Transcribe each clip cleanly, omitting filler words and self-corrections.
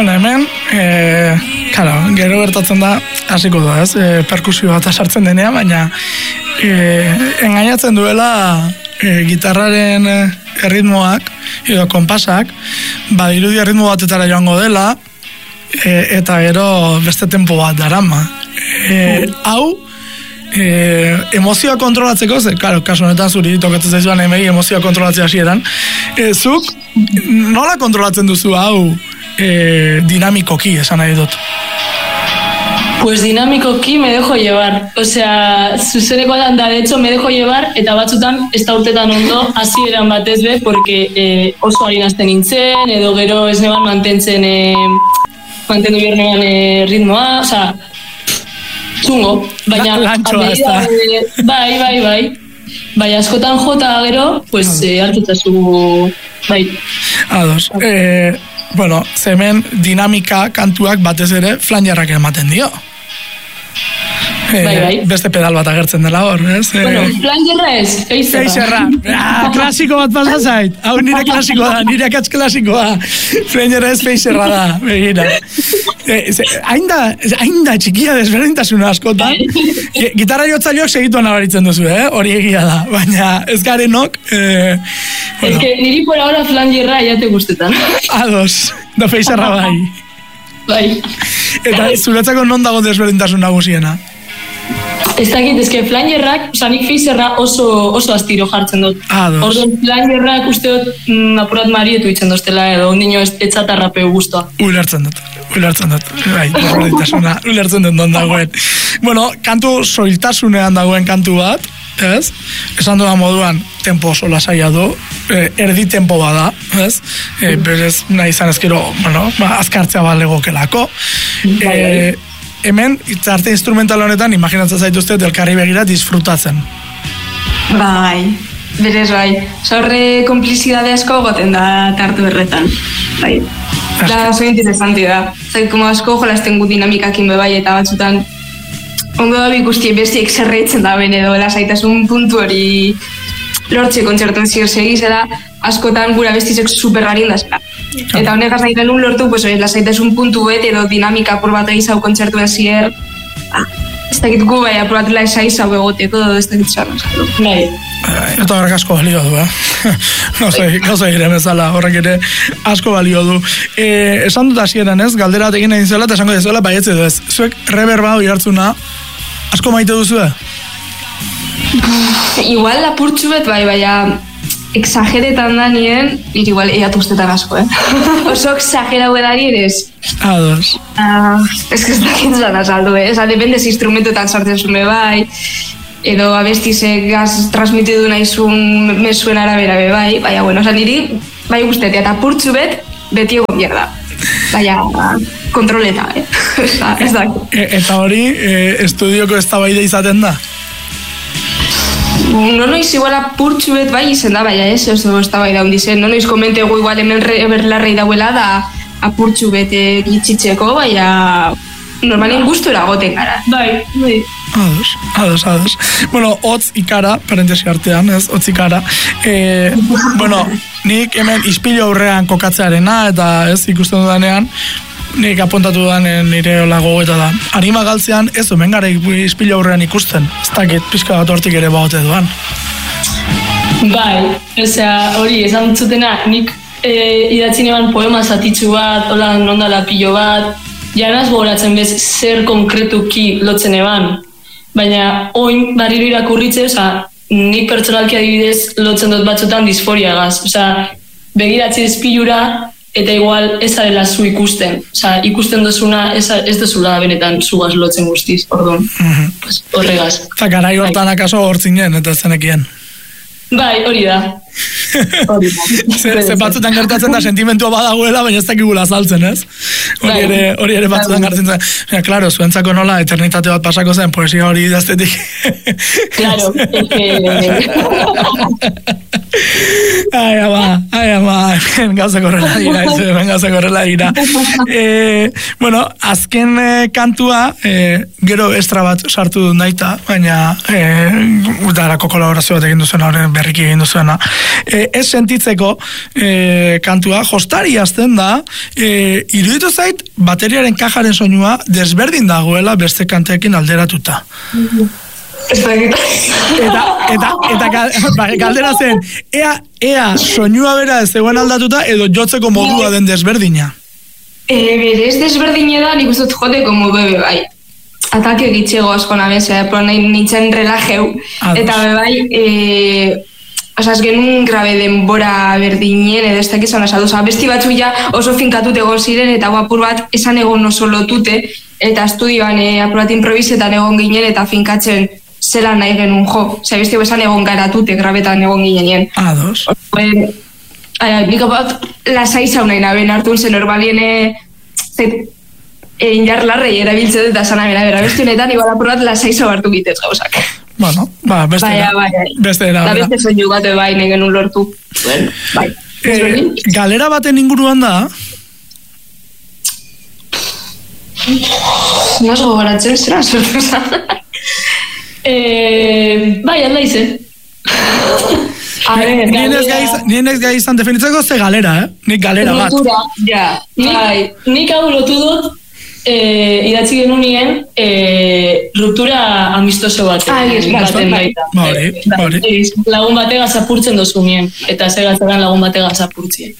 Bueno, hemen, gero gertatzen da, hasiko da, ez? Perkusio bat sartzen denean, baina engainatzen duela gitarraren erritmoak, edo konpasak, badirudi erritmo batetara joango dela, eta gero beste tempo bat darama. Hau, emozioa kontrolatzeko, kasu honetan zuri tokatzen zaizuan emegi emozioa kontrolatzea hasieran, zuk nola kontrolatzen duzu hau dinamikoki, esan nahi dut? Pues dinámicoki me dejo llevar. O sea, zuzeneko da, de hecho, me dejo llevar, eta batzutan, ez da urtetan ondo, hasi eran batez be, porque oso harinazten nintzen, edo gero ez neban mantendu bernean ritmoa, o sea, txungo, baina... Lantxoa, ez da. Bai. Baina askotan jota gero, pues, hartutazu, bai. Ados. Bueno, zemen dinamika kantuak batez ere flanjarrak ematen dio. Bai. Beste pedal bat agertzen dela hor, ez? Bueno, flanjarra ez, feixerra. Klasiko bat pasa zait. Hau nire klasikoa da, nire akatz klasikoa. Flanjarra ez feixerra da, begira. Hain da txikia desberdintasuna askotan. Gitarra jotzaileok segituan nabaritzen duzu, hori egia da. Baina ez garenok... Es que niri por ahora flanjarra ya te gustetan. Ados, da feixerra bai. Bai. Eta zuretzako non dago desberdintasun nagusiena? Ez dakit, ezke flanjarrak, nik feixerra oso astiro jartzen dut. Orduan flanjarrak uste dut apurat marietu itzen doztela edo ondino etxatarrapeu guztua. Ulertzen dut. Bai, desberdintasuna, ulertzen dut non dagoen. Bueno, kantu soiltasunean dagoen kantu bat, ez? Esan dudan moduan, tempo oso lasaia du, erdi tempo bada, ez? Berez nahi izan ezkero, azkartzea balegokelako. Hemen, arte instrumental honetan, imaginatzen zaituzte, elkarri begira disfrutatzen. Bai, berez bai. Horre komplizidade asko goten da tartu berretan. Bai. Da, oso interesanti da. Zait, como asko jolazten gu dinamikakin bebai eta batzutan ondo da bikustie bestiek zerreitzen da ben edo lasaitasun puntu hori lortze kontzertuen segizela, askotan gura bestizek superrarin dazela. Eta honegaz nahi denun lortu, pues, lasaitasun puntu bet edo dinamika apur bat egizau kontzertuen zier, ez dakit gu bai apur bat lasaizau egoteko, ez dakit zarra. Bai. Eta horrek asko balio du, gauza ere bezala, horrek ere asko balio du. Esan dut hasieran ez, galdera egin egin zela, eta esango dezuela, baietz edo ez. Zuek reverba hori hartzuna, asko maite duzu da? Igual lapurtxu bet, baina exageretan da nien, igual eiatu ustetan asko, Oso exagerau edari eres. Ados. Ez que ez dakit zan azaldu, dependez instrumentotan sartzen zume bai, edo abestizek gaz transmitidu nahizun mesuen arabera bai, baina, bueno, niri, bai guztetea, eta purtsu bet, beti egon bierda. Baina, kontroleta, ez da. Eta hori, estudioko eztabaida izaten da? No noiz igual apurtxu bet bai izen da, baina ez eztabaida hundizen. No noiz komentegu igual hemen berlarrei dauela da apurtxu bet gitxitzeko, baina normalien gustura goten gara. Bai. Ados. Bueno, hotz ikara, parentesi artean, ez, hotz ikara. Bueno, nik hemen ispilu aurrean kokatzearena, eta ez ikusten dudanean, nik apuntatu dudan nire olago eta da. Arima galtzean ez omen gara ispilu aurrean ikusten. Ez dakit, pixka bat hortik ere bagote duan. Bai, hori, esan zutena, nik idatzi neban poema zatitzu bat, hola nondala pilo bat, janaz gogoratzen bez zer konkretuki lotzen eban. Baina, oin barriro irakurritze, nik pertsonalki adibidez lotzen dut batzutan disforiagaz. Begiratzi izpilura, eta igual ez arela zu ikusten. Ikusten duzuna ez duzula benetan zugaz lotzen guztiz, orduan. Horregaz. Eta garai hortan akaso hortzinen, eta zenekien. Bai, hori da. Ze batzutan gertatzen da sentimentua badagoela, baina ez dakigula azaltzen, ez? Hori ere batzutan gertatzen zen. Claro, zuentzako nola eternitate bat pasako zen, poesia hori idaztetik. Claro, Ai, ama, gauzak horrela dira. Bueno, azken kantua, gero estra bat sartu dut naita, baina utarako kolaborazio bat egin duzuena, berriki egin duzuena. ez sentitzeko kantua, jostari azten da, iruditu zait, bateriaren kajaren soinua desberdin dagoela beste kanteekin alderatuta. Eta galdera zen, ea soinua bera ez zegoen aldatuta edo jotzeko modua den desberdina? Berez desberdine da, nik uste joteko modu bai. Atake egitxego asko nabezea, pero nahi nintzen relajeu. Eta bai, osaz genuen grabe denbora berdinen, edo ez dakizan asadu. Besti batzu ja oso finkatut egon ziren, eta apur bat esan egon oso lotute, eta estudioan apur bat improvisetan egon ginen, eta finkatzen zela nahi genuen jo. Besti esan egon garatute, grabetan egon ginen. Ados. Nik bat lasai zaunain aben hartun zen normalien injar larrei erabiltzen eta sana bera beste honetan igual apur bat lasai zau hartu bitez gauzak. Bueno, beste era. Da beste soinu bat bai negen un lortu. Bai. Galera baten inguruan da? Nos gogoratzen zera sorpresa. Bai, alda izen. Nien ez gai izan definitzeko ze galera, Nik galera bat. Nik hau lotu dut idatzi genunien ruptura amistoso baten baita. Lagun batega zapurtzen dozunien, eta ze gatzeran lagun batega zapurtzien.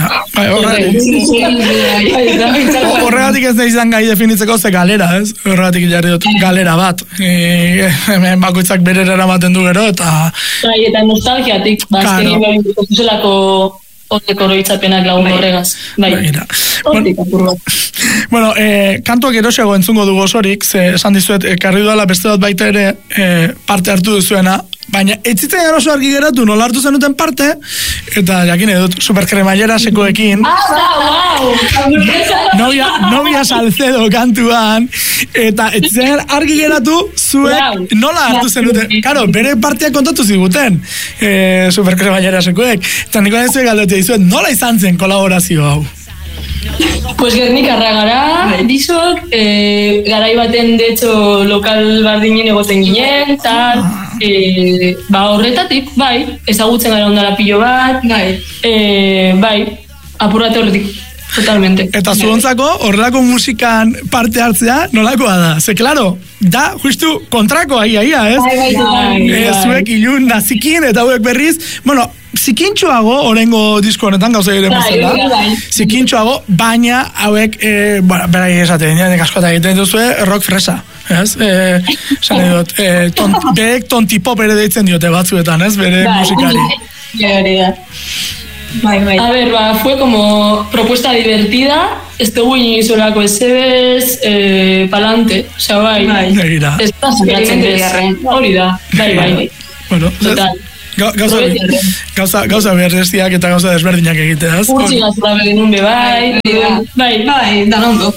Horregatik ez da izan gai definitzeko ze galera, ez? Horregatik jarri dut galera bat. Hemen bakoitzak berera eramaten du gero, eta... Eta nostalgiatik, azkenien behar zuzelako horreko oroitzapenak lagun horregaz. Bueno, kantuak eroseago entzungo dugu osorik, esan dizuet, karri duela beste bat baita ere parte hartu duzuena, baina etzitzen eroso argi geratu nola hartu zenuten parte, eta jakin edut, superkremailera sekoekin, Novia Salcedo kantuan, eta etzitzen argi geratu zuek nola hartu zenuten. Karo, bere parteak kontatu ziguten, superkremailera sekoek, eta niko nezuek galdotea dizuet, nola izan zen kolaborazio hau? Pues Gernikarra gara, dizok, garai baten, de hecho, lokal bardinen egoten ginen, tal, horretatik, bai, ezagutzen gara ondara pilo bat, bai, apurrate horretik, totalmente. Eta zuontzako, horrelako musikan parte hartzea, nolakoa da? Ze, klaro, da, justu, kontrako aia, ez? Zuek ilun nazikin, eta hauek berriz, bueno, zikintxoago, orengo disko honetan gauza ere bezala, zikintxoago, baina hauek, berai esaten, nik askotan egiten duzue, rock fresa, ez? Zane dut, berek tontipop ere deitzen diote batzuetan, ez? Bere musikari. A ver, fue como propuesta divertida, estuvo inisolako esebez, palante, o sea, bai. Estás hori da, bai. Bueno, gauza berrestiak eta gauza desberdinak egiteaz. Urtsi gazura begenun bai, danondo.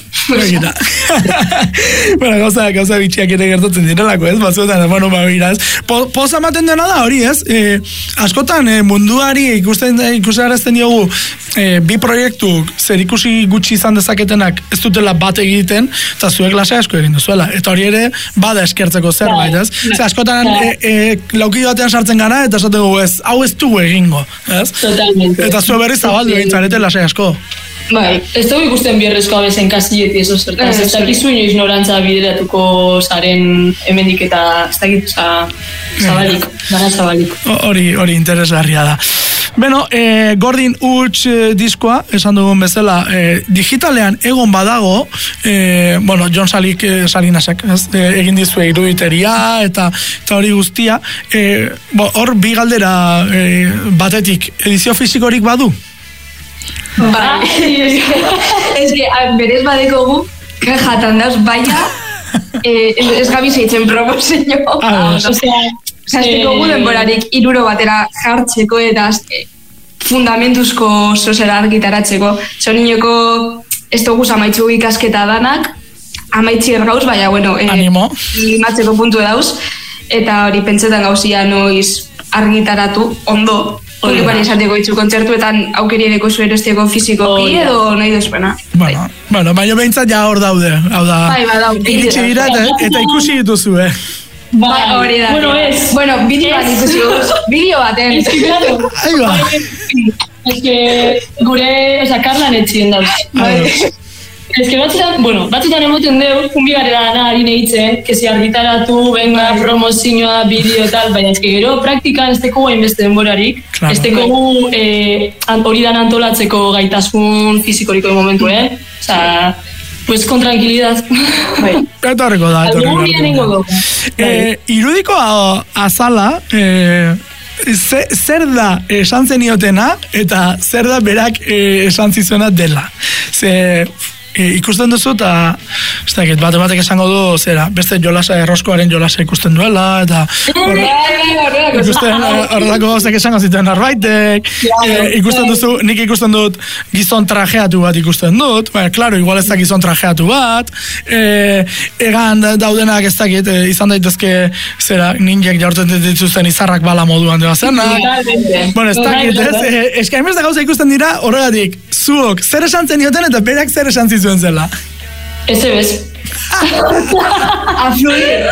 Bueno, gauza bitxiak ere gertatzen direlako, ez? Batzuetan, bueno, iraz. Poza ematen dena da, hori, ez? Askotan, munduari ikusarazten diogu bi proiektuk zer ikusi gutxi izan dezaketenak ez dutela bat egiten, eta zuek lasai asko egin duzuela. Eta hori ere, bada eskertzeko zerbait, ez? Askotan, lauki batean sartzen gara, eta esaten dugu, ez, hau ez dugu egingo, ez? Totalmente. Eta zue berriz zabaldu egin zarete lasai asko. Bai, ez dugu ikusten bierrezko abezen kasilleti eso zertaz, ez dakizu ino ignorantza bideratuko zaren hemendik eta ez dakit, zabalik, dara zabalik. Hori interesgarria da. Beno, Gordin Huts diskoa, esan dugun bezala, digitalean egon badago, bueno, John Salinasek, egin dizue iruditeria eta hori guztia, hor bi galdera batetik, edizio fizikorik badu? Bai, ez que berez badekogu jatan dauz, baina ez gabi zeitzen proposeño. Zaztikogu denborarik iruro batera jartzeko eta fundamentuzko zozera argitaratzeko. Zoninoko ez dugu amaitzu ikasketa danak, amaitzi ergauz, baina, bueno, limatzeko puntu dauz, eta hori pentsetan gauzia noiz argitaratu ondo. Hori bari esateko itzu kontzertuetan aukeri edeko zuen estieko fizikoki edo nahi duzpena. Bueno, baina behintzat ja hor daude. Hau da, iritsi dira eta ikusi dituzue. Hori da. Bueno, ez. Bueno, bideo bat ikusi bideo baten. Ez que, claro. Aiba. Ez que gure, Karlan etxien dauz. Ez que batzutan emoten deu, unbigarera dana harine hitze, kezi argitaratu, venga, promozioa, bideo tal, baina ez que gero praktikan ez teko guain beste denborarik, ez teko hori dan antolatzeko gaitasun fizikoriko momentu, Osa, pues con tranquilidad. Eta horreko da. Irudiko azala, zer da esan zeniotena eta zer da berak esan zizuena dela. Ikusten duzu eta batek esango du zera, beste jolasa erroskoaren jolasa ikusten duela eta horrelako gauzak esango zituen norbaitek, nik ikusten dut gizon trajeatu bat ikusten dut, klaro, igual ez da gizon trajeatu bat, egan daudenak ez dakit, izan daitezke zera, ninjek jaurten dituzten izarrak bala moduan dela zenak, bueno, ez dakit, ez hainbeste da gauza ikusten dira horregatik, zuok, zer esan zenioten eta berak zer esan zizuen zela? Ez ebez. Afluir.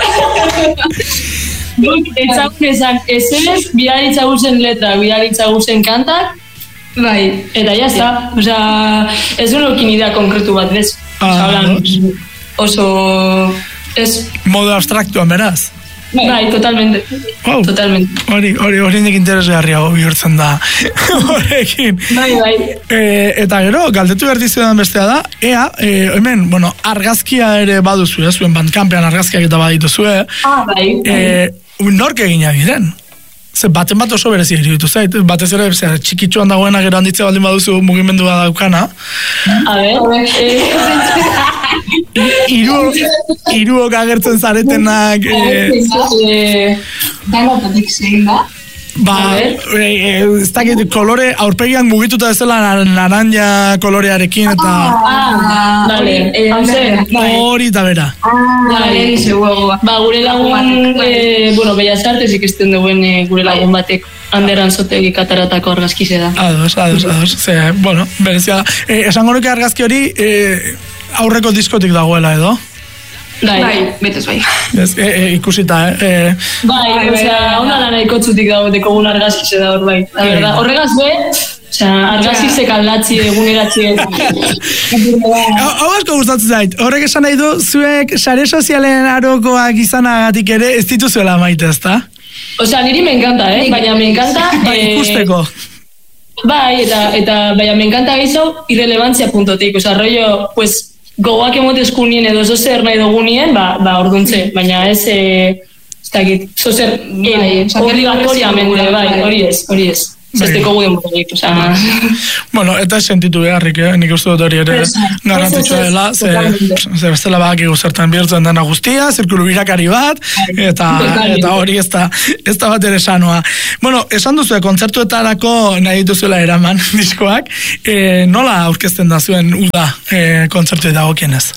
Etzak, ez ebez, bidaritza guzen letra, bidaritza guzen kantak, bai, eta jazta, ez duen okin idea konkretu bat, bez? Oso, ez... Modo abstraktuan, beraz? Bai, totalmente. Wow. Totalmente. Hori nik interesgarriago bihurtzen da. Horrekin. Bai. Eta gero, galdetu behar dizudan bestea da, hemen, argazkia ere baduzu, zuen bandkampean argazkiak eta badituzue. Bai. Nork egina biren? Baten bat oso berezi iruditu zait, batez ere txikitsuan dagoena gero handitzea baldin baduzu mugimendua daukana. A ver, Hiruok agertzen zaretenak... Danotatik zein da? Ez dakit, kolore aurpegian mugituta ez dela naranja kolorearekin eta... Hori eta bera. Gure lagun, Bellas Artes ikusten duen gure lagun batek Anderan Zotegi Kataratako argazkize da. Ados. Berezia, esango nuke argazki hori aurreko diskotik dagoela edo? Bai, betez bai. Ikusita, ona lana ikotzutik dagoeteko gun argazkize da hor bai. Horregaz argazkizek aldatzi eguneratzi. Hau asko gustatzen zait, horrek esan nahi du, zuek sare sozialen arokoak izanagatik ere ez dituzuela maite, ezta? Niri me encanta, baina me encanta... Ikusteko. Bai, eta baina me encanta gehiago irrelevantzia puntotik, rollo, pues... Gogoak emotezkunien edo zozer nahi dugunien, orduntze, baina ez dakit, zozer obligatoriamente, hori ez. Zesteko guden motorik, Bueno, eta sentitu beharrik, nik uste dut hori ere garrantzitsua dela, ze bestela badakigu zertan bihurtzen dena guztia, zirkulu birakari bat, eta hori ez da bat ere sanoa. Bueno, esan duzu, kontzertuetarako nahi dituzuela eraman diskoak, nola aurkezten da zuen uda kontzertu dagokienez?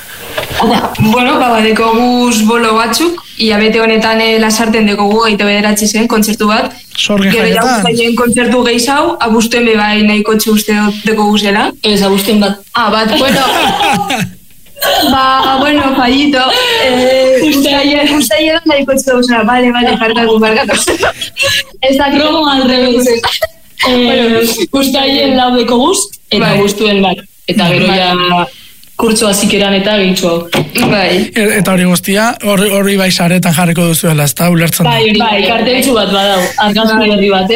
Dekoguz bolo batzuk, iabete honetan Lasarten dekogu gaita bederatzi zen kontzertu bat. Sorgen jaietan. Kontzertu gehiago, abuzten bebai nahiko txuste dekoguzela. Ez, abuzten bat. Fallito. Ustaien nahiko txuste, vale, barkatu. Ez da kromo al revés. Ustaien lau dekoguz, eta abuztuen bat. Eta gero ja... kurtsoa zikeran eta gehitxo. Eta hori guztia, hori bai saretan jarriko duzuela, ez da, ulertzen da. Bai, karteltxu bat badau. Argazki herri bat,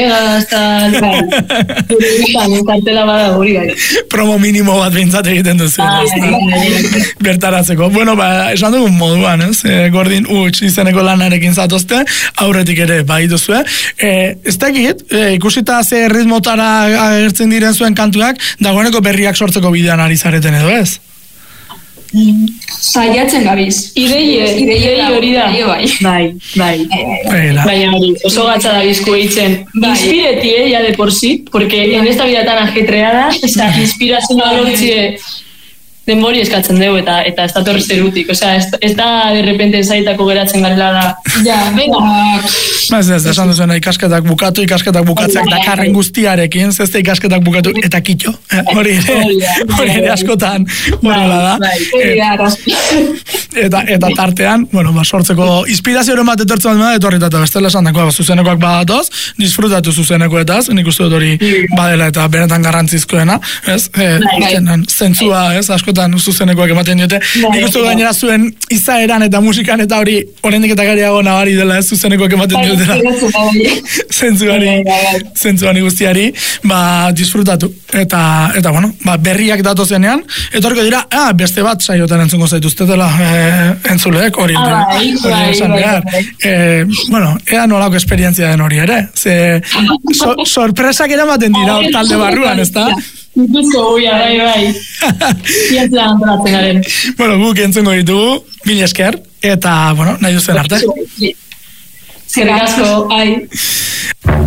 kartela badau, hori bai. Promo minimo bat bintzat egiten duzuela, ez da. Bertaratzeko. Bueno, esan dugun moduan, ez? Gordin Uts izeneko lanarekin zatozte, aurretik ere bai duzue. Ez dakit, ikusita ze ritmotara agertzen diren zuen kantuak, dagoeneko berriak sortzeko bidean ari zareten edo, ez? Saiatzen gabiz. Idei hori da. Bai. Baina hori, oso gatza da bizko eitzen. Inspireti, ya de por sí, porque en esta vida tan ajetreada, esa inspiración lortzie denbori eskatzen dugu eta ez dator zerutik, osea, ez da de repente zaitako geratzen garela da. Ja, venga. Ez, esan duzuena ikasketak bukatzeak dakarren guztiarekin, ez da ikasketak bukatu eta kitxo. Hori ere askotan horrela da. Eta tartean, bueno, sortzeko inspirazio hori bat etortzen bat etorrita eta bestela esan dakoa, zuzenekoak badatoz, disfrutatu zuzenekoetaz, nik uste dut hori badela eta benetan garrantzizkoena, ez? Zentzua, ez? Askotan zuzenekoak ematen diote. Nik uste dut gainera zuen izaeran eta musikan eta hori oraindik eta gariago nabari dela, ez? Zuzenekoak ematen diotela. Zentzuani guztiari, disfrutatu. Eta bueno, berriak datozenean, etorko dira, beste bat saiotan entzungo zaituztetela entzuleek, hori esan behar. Bueno, ea nolako esperientzia den hori ere. Sorpresak eramaten dira talde barruan, ez da? Incluso, bai. Iazla antolatzen garen. Bueno, guk entzungo ditugu, mila esker, eta, bueno, nahi duzen arte. Zerrik asko,